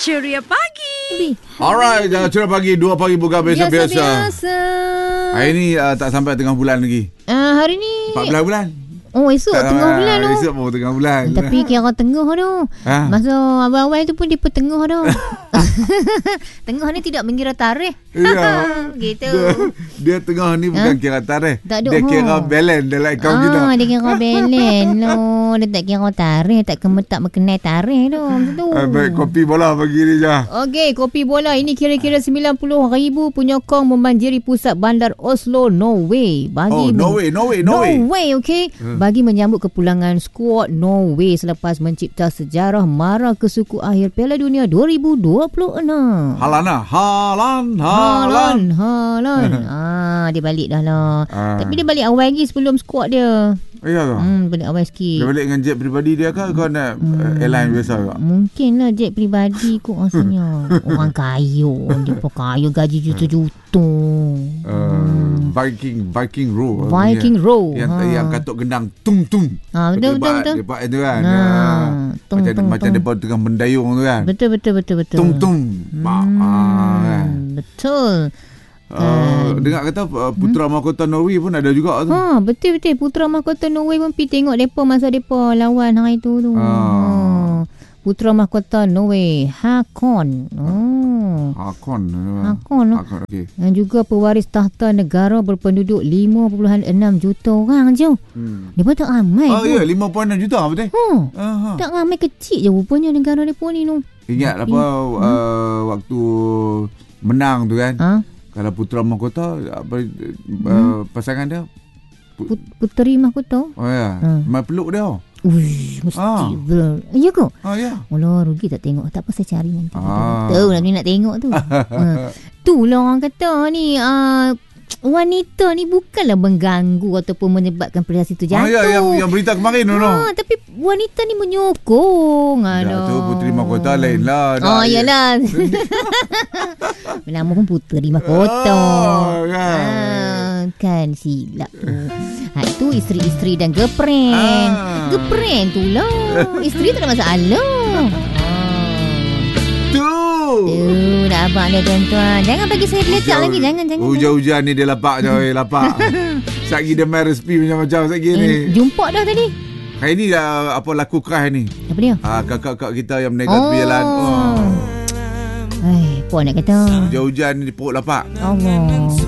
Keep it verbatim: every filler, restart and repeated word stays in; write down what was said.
Ceria Pagi. Alright, uh, Ceria Pagi, dua pagi buka biasa-biasa. Biasa-biasa. Hari ni uh, tak sampai tengah bulan lagi. Uh, hari ni empat belas bulan. Oh, esok tak tengah bulan tu. Esok baru tengah bulan. Tapi kira tengah tu. Ha? Masa awal-awal tu pun dia pun tengah tu. Tengah ni tidak mengira tarikh. Ya. Gitu. Dia, dia tengah ni bukan ha? kira tarikh. Tak dia kira balance dalam akaun ah, kita. Dia kira balance tu. Dia tak kira tarikh. Tak kemet tak mengenai tarikh tu. Macam tu. Uh, baik, kopi bola pagi ni je. Okey, kopi bola. Ini kira-kira sembilan puluh ribu penyokong membanjiri pusat bandar Oslo, Norway. Bagi oh, Norway, Norway, Norway. Norway, okey. Hmm. Bagi menyambut kepulangan skuad Norway selepas mencipta sejarah mara ke suku akhir Piala Dunia dua ribu dua puluh enam. Halana, Halan, Halan, Halan. ah, dia balik dah lah. Ah. Tapi dia balik awal lagi sebelum skuad dia. Ya ke? Hmm, balik awal sikit. Dia balik dengan jet peribadi dia ke? Kau nak hmm. airline biasa ke? Mungkin lah jet peribadi kot rasanya. Orang kaya. Dia pun kaya gaji juta-juta. Uh, hmm. Viking Viking Row. Viking Row. Yang, ha. yang katuk gendang tung-tung. Ha, betul, betul, betul. Depan itu kan. Ha. Tung, macam tung, macam depan tengah mendayung tu kan. Betul, betul, betul, betul. Tung-tung. Hmm. Ha, kan? Betul. Uh, dengar kata uh, Putra hmm? Mahkota Norway pun ada juga tu. Ha, betul-betul. Putra Mahkota Norway pun pergi tengok mereka masa mereka lawan hari tu tu. Ha. Putra Mahkota Norway, Hakon. Oh. Hakon. Hakon. Hakon okay. Dan juga pewaris tahta negara berpenduduk lima perpuluhan enam juta orang je. Hmm. Dia pun tak ramai. Oh ya, yeah, lima perpuluhan enam juta betul? Ha. Uh-huh. Tak ramai, kecil je rupanya negara depa ni tu. Ingat apa hmm? uh, waktu menang tu kan? Ha? Kalau Putra Mahkota apa hmm? uh, pasangan dia Put- Puteri Mahkota. Oh ya. Hmm. Mai peluk dia. Uish, mesti. Ah. Ya ke? Ah ya. Alah, rugi tak tengok. Tak apa, saya cari nanti. Ah. Tu lah nak tengok tu. ha. Itulah orang kata ni uh, wanita ni bukanlah mengganggu ataupun menyebabkan prestasi tu jatuh. Ah, ya, yang, yang berita kemarin tu. Ha, tapi wanita ni menyokong. Dah tu Puteri Mahkota lain lah. Oh, iyalah. Nama pun Puteri Mahkota. Oh, kan. Ah, kan silap tu. Ha, itu isteri-isteri dan girlfriend. Ah. Girlfriend tu lah. Isteri tak ada masalah. Tu dah abang dia tuan-tuan. Jangan bagi saya letak lagi. Jangan jangan. Hujan-hujan ni dia lapak je. Lapak. Satgi dia main resipi macam-macam satgi eh, ni. Jumpa dah tadi. Hari ni dah apa laku keras ni. Apa dia? Ah, kakak-kakak kita yang berniaga oh. tepi jalan. Oh. Hai, puan nak kata. Hujan-hujan ni perut lapak. Allah.